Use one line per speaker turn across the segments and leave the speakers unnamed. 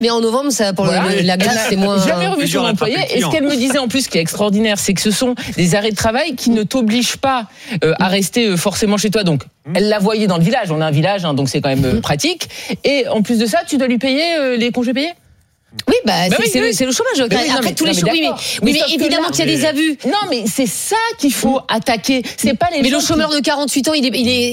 Mais en novembre, ça, pour la glace, c'est moins.
Jamais revu son employé. Et ce qu'elle me disait en plus, ce qui est extraordinaire, c'est que ce sont des arrêts de travail qui ne t'obligent pas à rester forcément chez toi. Donc, elle l'a voyait dans le village. On a un village, donc c'est quand même pratique. Et en plus de ça, tu dois lui payer les congés payés.
Oui, c'est le chômage. Après tous les chômeurs. Oui, mais évidemment qu'il y a des abus.
Non, mais c'est ça qu'il faut attaquer. C'est pas les.
Mais le chômeur de 48 ans,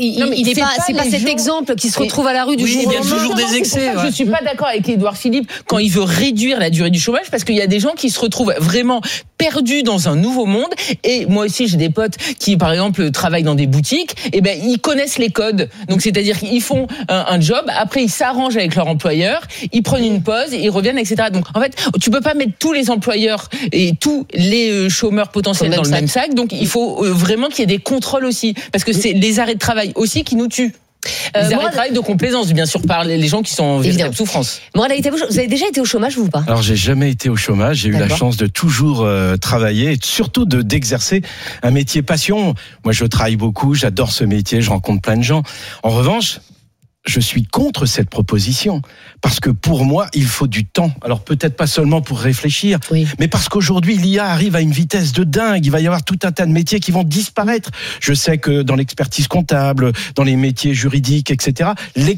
c'est pas cet exemple qui se retrouve à la rue du jour au lendemain.
Il y a toujours des excès.
Je suis pas d'accord avec Édouard Philippe quand il veut réduire la durée du chômage, parce qu'il y a des gens qui se retrouvent vraiment perdus dans un nouveau monde. Et moi aussi, j'ai des potes qui, par exemple, travaillent dans des boutiques. Et ils connaissent les codes. Donc, c'est-à-dire qu'ils font un job. Après, ils s'arrangent avec leur employeur. Ils prennent une pause. Ils reviennent, etc. Donc, en fait, tu peux pas mettre tous les employeurs et tous les chômeurs potentiels dans le même sac. Donc, il faut vraiment qu'il y ait des contrôles aussi. Parce que c'est les arrêts de travail aussi qui nous tuent. Les arrêts de travail de complaisance, bien sûr, par les gens qui sont en véritable souffrance.
Morad Aytabu, vous avez déjà été au chômage, vous ou pas ?
Alors, j'ai jamais été au chômage. J'ai eu la chance de toujours travailler et surtout d'exercer un métier passion. Moi, je travaille beaucoup, j'adore ce métier, je rencontre plein de gens. En revanche, je suis contre cette proposition parce que pour moi, il faut du temps. Alors peut-être pas seulement pour réfléchir, mais parce qu'aujourd'hui, l'IA arrive à une vitesse de dingue. Il va y avoir tout un tas de métiers qui vont disparaître. Je sais que dans l'expertise comptable, dans les métiers juridiques, etc.,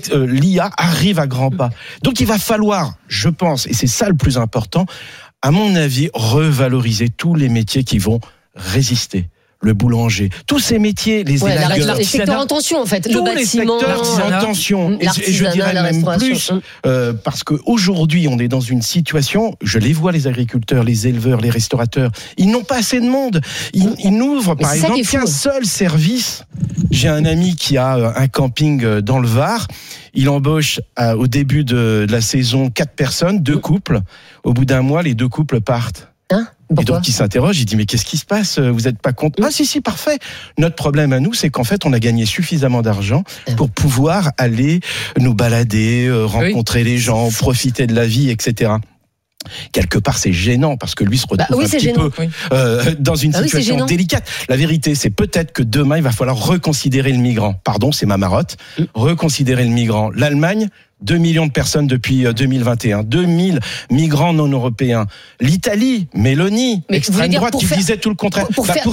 l'IA arrive à grands pas. Donc il va falloir, je pense, et c'est ça le plus important, à mon avis, revaloriser tous les métiers qui vont résister. Le boulanger, tous ces métiers, les
secteurs en tension en fait,
tous
le bâtiment,
les secteurs en tension, et je dirais même plus, parce qu'aujourd'hui on est dans une situation, je les vois les agriculteurs, les éleveurs, les restaurateurs, ils n'ont pas assez de monde, ils n'ouvrent par exemple qu'un seul service. J'ai un ami qui a un camping dans le Var, il embauche au début de la saison 4 personnes, 2 couples, au bout d'un mois les 2 couples partent.
Pourquoi ?
Et donc il s'interroge, il dit mais qu'est-ce qui se passe ? Vous n'êtes pas content ? Ah si, parfait. Notre problème à nous, c'est qu'en fait on a gagné suffisamment d'argent pour pouvoir aller nous balader, rencontrer les gens, profiter de la vie, etc. Quelque part c'est gênant parce que lui se retrouve dans une situation délicate. La vérité c'est peut-être que demain il va falloir reconsidérer le migrant. Pardon, c'est ma marotte. Reconsidérer le migrant. L'Allemagne, 2 millions de personnes depuis 2021, 2000 migrants non européens. L'Italie, Mélanie, extrême droite, qui disait tout le contraire.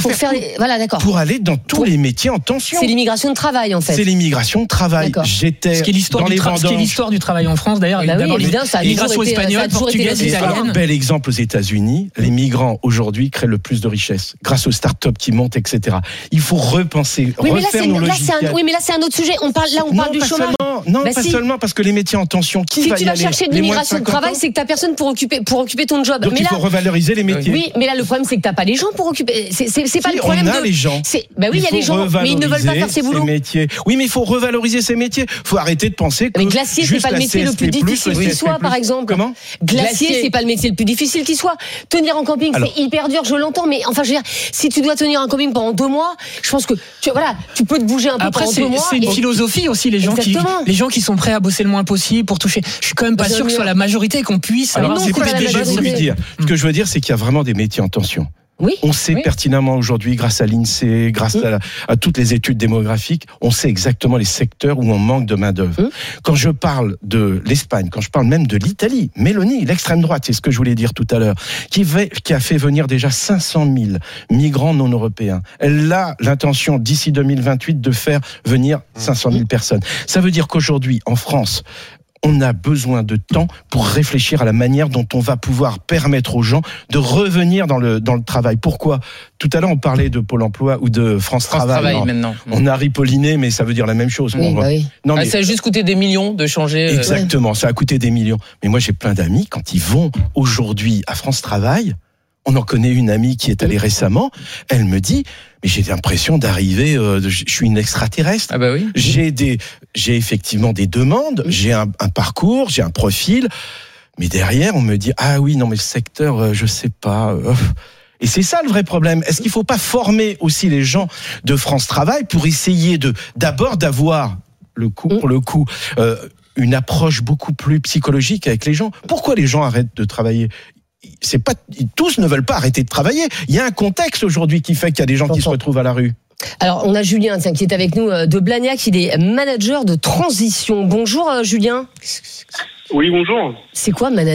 Pour aller dans tous les métiers en tension.
C'est l'immigration de travail en fait.
C'est l'immigration de travail.
J'étais dans les vendanges. Ce qui est l'histoire du travail en France d'ailleurs. L'immigration espagnole, portugaise, italienne.
Un bel exemple aux États-Unis. Les migrants aujourd'hui créent le plus de richesses grâce aux startups qui montent, etc. Il faut repenser, refaire nos logiciels.
Oui, mais là c'est un autre sujet. On parle du chômage.
Pas seulement parce que les métiers en tension,
si tu vas chercher de l'immigration de travail, c'est que t'as personne pour occuper ton job.
Donc il faut revaloriser les métiers.
Oui, mais là le problème c'est que t'as pas les gens pour occuper. C'est pas le problème.
On a les gens.
Il y a les gens, mais ils ne veulent pas faire ces boulots.
Oui, mais il faut revaloriser ces métiers. Faut arrêter de penser que.
Mais glacier, c'est pas le métier le plus difficile qui soit, par exemple.
Comment ?
Glacier, c'est pas le métier le plus difficile qui soit. Tenir en camping, c'est hyper dur, je l'entends, mais enfin, je veux dire, si tu dois tenir un camping pendant 2 mois, je pense que tu peux te bouger un peu pendant 2 mois.
C'est une philosophie aussi, les gens qui sont prêts à bosser le moins possible pour toucher. Je suis quand même pas sûr que ce soit la majorité qu'on puisse.
Alors, c'est pas ce que j'ai voulu dire. Ce que je veux dire, c'est qu'il y a vraiment des métiers en tension.
Oui.
On sait pertinemment aujourd'hui, grâce à l'INSEE, grâce à toutes les études démographiques, on sait exactement les secteurs où on manque de main-d'œuvre. Quand je parle de l'Espagne, quand je parle même de l'Italie, Mélanie, l'extrême droite, c'est ce que je voulais dire tout à l'heure, qui a fait venir déjà 500 000 migrants non européens. Elle a l'intention, d'ici 2028, de faire venir 500 000 personnes. Ça veut dire qu'aujourd'hui, en France, on a besoin de temps pour réfléchir à la manière dont on va pouvoir permettre aux gens de revenir dans le travail. Pourquoi ? Tout à l'heure, on parlait de Pôle emploi ou de France Travail.
Maintenant.
On a ripolliné, mais ça veut dire la même chose.
Non, mais ça a juste coûté des millions de changer.
Exactement, ça a coûté des millions. Mais moi, j'ai plein d'amis, quand ils vont aujourd'hui à France Travail, on en connaît une amie qui est allée récemment, elle me dit, mais j'ai l'impression d'arriver, je suis une extraterrestre.
Ah bah oui.
J'ai effectivement des demandes, j'ai un parcours, j'ai un profil, mais derrière on me dit, ah oui, non mais le secteur, je sais pas. Et c'est ça le vrai problème. Est-ce qu'il faut pas former aussi les gens de France Travail pour essayer d'abord d'avoir pour le coup, une approche beaucoup plus psychologique avec les gens. Pourquoi les gens arrêtent de travailler ? C'est pas, tous ne veulent pas arrêter de travailler. Il y a un contexte aujourd'hui qui fait qu'il y a des gens qui se retrouvent à la rue.
Alors, on a Julien qui est avec nous de Blagnac, il est manager de transition. Bonjour Julien.
Oui, bonjour.
C'est quoi manager ?